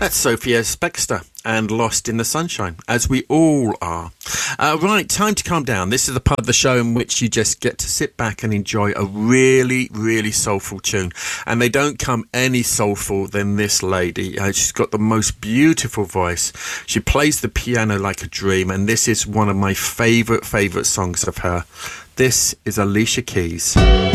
That's Sophia Spexter and Lost in the Sunshine, as we all are. Right, time to calm down. This is the part of the show in which you just get to sit back and enjoy a really, really soulful tune. And they don't come any soulful than this lady. She's got the most beautiful voice. She plays the piano like a dream, and this is one of my favourite songs of her. This is Alicia Keys.